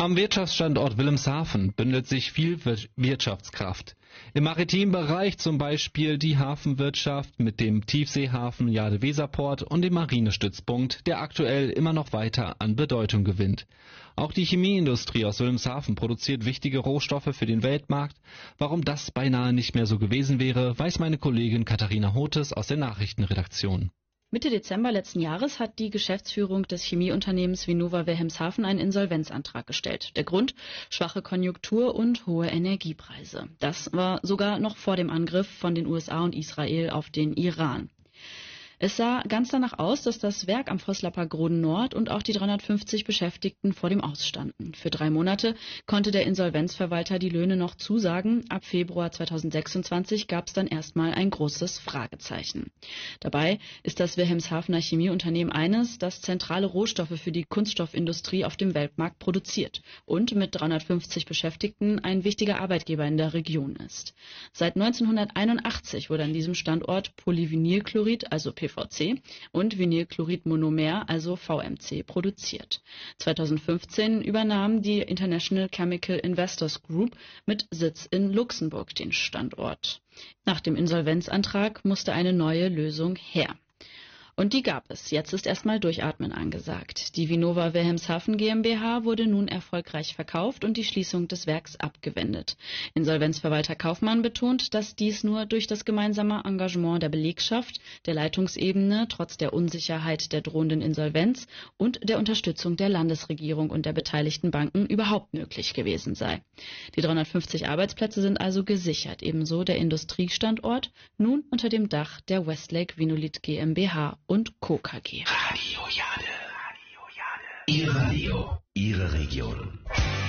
Am Wirtschaftsstandort Wilhelmshaven bündelt sich viel Wirtschaftskraft. Im maritimen Bereich zum Beispiel die Hafenwirtschaft mit dem Tiefseehafen Jade-Weserport und dem Marinestützpunkt, der aktuell immer noch weiter an Bedeutung gewinnt. Auch die Chemieindustrie aus Wilhelmshaven produziert wichtige Rohstoffe für den Weltmarkt. Warum das beinahe nicht mehr so gewesen wäre, weiß meine Kollegin Katharina Hotes aus der Nachrichtenredaktion. Mitte Dezember letzten Jahres hat die Geschäftsführung des Chemieunternehmens Vinova Wilhelmshaven einen Insolvenzantrag gestellt. Der Grund: schwache Konjunktur und hohe Energiepreise. Das war sogar noch vor dem Angriff von den USA und Israel auf den Iran. Es sah ganz danach aus, dass das Werk am Voslaper Groden Nord und auch die 350 Beschäftigten vor dem Aus standen. Für 3 Monate konnte der Insolvenzverwalter die Löhne noch zusagen. Ab Februar 2026 gab es dann erstmal ein großes Fragezeichen. Dabei ist das Wilhelmshavener Chemieunternehmen eines, das zentrale Rohstoffe für die Kunststoffindustrie auf dem Weltmarkt produziert und mit 350 Beschäftigten ein wichtiger Arbeitgeber in der Region ist. Seit 1981 wurde an diesem Standort Polyvinylchlorid, also PVC, und Vinylchloridmonomer, also VMC, produziert. 2015 übernahm die International Chemical Investors Group mit Sitz in Luxemburg den Standort. Nach dem Insolvenzantrag musste eine neue Lösung her. Und die gab es. Jetzt ist erstmal Durchatmen angesagt. Die Vinova Wilhelmshaven GmbH wurde nun erfolgreich verkauft und die Schließung des Werks abgewendet. Insolvenzverwalter Kaufmann betont, dass dies nur durch das gemeinsame Engagement der Belegschaft, der Leitungsebene, trotz der Unsicherheit der drohenden Insolvenz und der Unterstützung der Landesregierung und der beteiligten Banken überhaupt möglich gewesen sei. Die 350 Arbeitsplätze sind also gesichert, ebenso der Industriestandort, nun unter dem Dach der Westlake Vinolith GmbH und Co. KG. Radio Jade. Ihr Radio, Ihre Region.